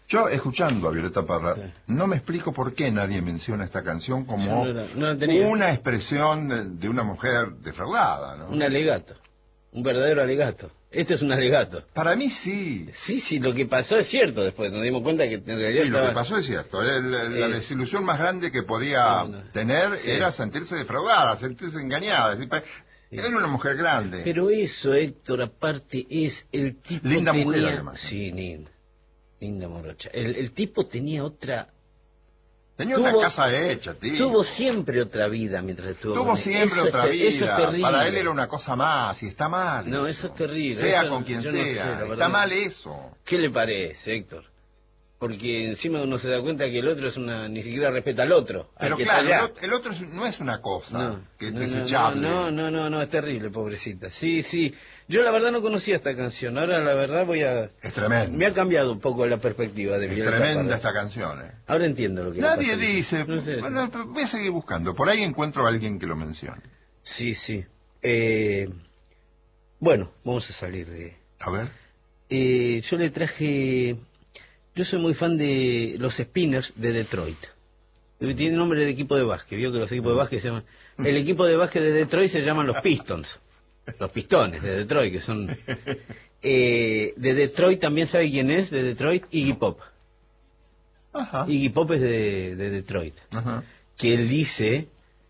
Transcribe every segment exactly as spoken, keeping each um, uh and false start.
Yo, escuchando a Violeta Parra, sí. no me explico por qué nadie menciona esta canción como no la, no la una expresión de, de una mujer defraudada, ¿no? Un alegato, un verdadero alegato. Este es un alegato. Para mí sí. Sí, sí, lo que pasó es cierto después, nos dimos cuenta que en realidad Sí, estaba... lo que pasó es cierto. La, la, eh... la desilusión más grande que podía no, no. tener sí. era sentirse defraudada, sentirse engañada. Decir, sí. Era una mujer grande. Pero eso, Héctor, aparte, es el tipo linda tenía... mujer, además. Sí, linda. Linda morocha. El, el tipo tenía otra... Tenía tuvo, una casa hecha, tío. Tuvo siempre otra vida mientras estuvo Tuvo con siempre eso otra es, vida. Eso es terrible. Para él era una cosa más y está mal. No, eso, eso es terrible. Sea eso, con quien sea. No sé, está verdad. mal eso. ¿Qué le parece, Héctor? Porque encima uno se da cuenta que el otro es una... ni siquiera respeta al otro. Pero al que claro, el otro es, no es una cosa no, que es no, desechable. No, no, no, no, es terrible, pobrecita. Sí, sí. Yo la verdad no conocía esta canción. Ahora la verdad voy a... Es tremendo. Me ha cambiado un poco la perspectiva de Es Violeta tremenda Parra. esta canción, ¿eh? Ahora entiendo lo que Nadie pasa, dice... no sé, bueno, sí. Voy a seguir buscando. Por ahí encuentro a alguien que lo mencione. Sí, sí. Eh, bueno, vamos a salir de... A ver. Eh, yo le traje... Yo soy muy fan de los Spinners de Detroit. Tiene nombre de equipo de básquet. Vio que los equipos de básquet se llaman... El equipo de básquet de Detroit se llaman los Pistons. Los Pistones de Detroit, que son... Eh, de Detroit también, ¿sabe quién es? De Detroit, Iggy Pop. Ajá. Iggy Pop es de, de Detroit. Ajá. Que él dice...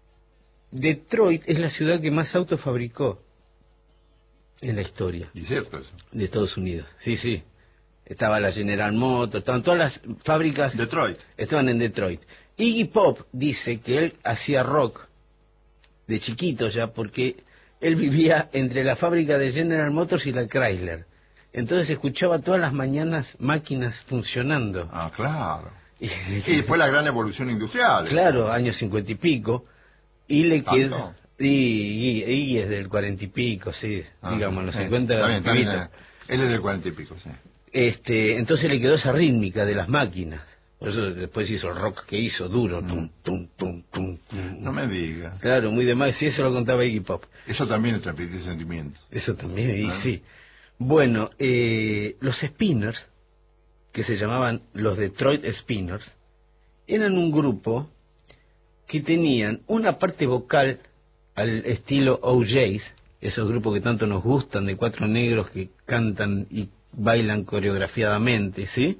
Detroit es la ciudad que más autos fabricó en la historia. ¿Y cierto eso? De Estados Unidos. Sí, sí. Estaba la General Motors, estaban todas las fábricas... Detroit. Estaban en Detroit. Iggy Pop dice que él hacía rock de chiquito ya, porque él vivía entre la fábrica de General Motors y la Chrysler. Entonces escuchaba todas las mañanas máquinas funcionando. Ah, claro. Y, y después la gran evolución industrial. Claro, años cincuenta y pico. Y le quedó... Y, y, y es del cuarenta y pico, sí. Ah, digamos, en los cincuenta... Está bien, está bien, eh. Él es del cuarenta y pico, sí. Este, entonces le quedó esa rítmica de las máquinas. Por eso después hizo el rock que hizo, duro. Mm. Tum, tum, tum, tum, tum. No me diga. Claro, muy de más. Sí, eso lo contaba Iggy Pop. Eso también es transmitir sentimientos. Eso también, y ¿Ah? sí. Bueno, eh, los Spinners, que se llamaban los Detroit Spinners, eran un grupo que tenían una parte vocal al estilo O J's, esos grupos que tanto nos gustan, de cuatro negros que cantan y bailan coreografiadamente, ¿sí?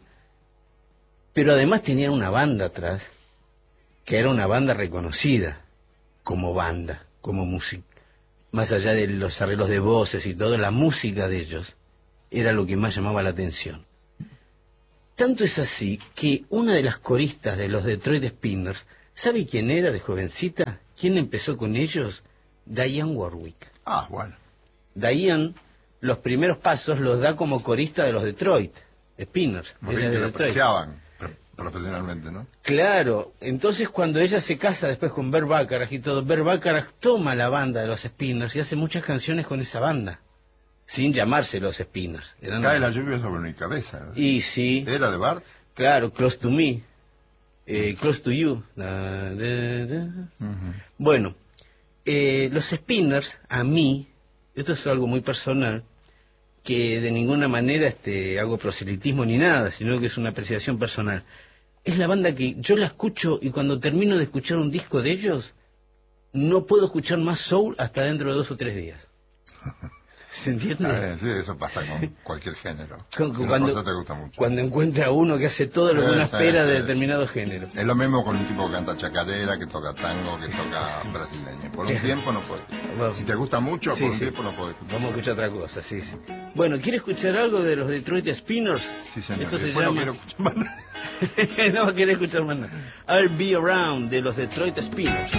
Pero además tenían una banda atrás, que era una banda reconocida como banda, como música. Más allá de los arreglos de voces y todo, la música de ellos era lo que más llamaba la atención. Tanto es así que una de las coristas de los Detroit Spinners, ¿sabe quién era de jovencita? ¿Quién empezó con ellos? Dionne Warwick. Ah, bueno. Dionne, los primeros pasos los da como corista de los Detroit Spinners. Muy bien, que lo apreciaban profesionalmente, ¿no? Claro. Entonces cuando ella se casa después con Bert Bacharach y todo, Bert Bacharach toma la banda de los Spinners y hace muchas canciones con esa banda, sin llamarse los Spinners. Eran Cae la lluvia sobre mi cabeza, ¿no? Y sí. ¿Era de Bart? Claro, Close to Me, eh, Close to You. Da, da, da. Uh-huh. Bueno, eh, los Spinners, a mí, esto es algo muy personal, que de ninguna manera este, hago proselitismo ni nada, sino que es una apreciación personal. Es la banda que yo la escucho y cuando termino de escuchar un disco de ellos, no puedo escuchar más soul hasta dentro de dos o tres días. ¿Se entiende? Ver, sí, eso pasa con cualquier género. Con, cuando, te gusta mucho. Cuando encuentra uno que hace todo lo que uno espera de determinado género. Es lo mismo con un tipo que canta chacarera, que toca tango, que toca brasileño. Por un tiempo no puede. Vamos. Si te gusta mucho, Sí, por un sí. tiempo no puede escuchar. Vamos a escuchar otra cosa, sí, sí. Bueno, ¿quiere escuchar algo de los Detroit Spinners? Sí, señor. Esto se Después llama... no quiero escuchar más nada. No quiere escuchar más nada. I'll Be Around de los Detroit Spinners.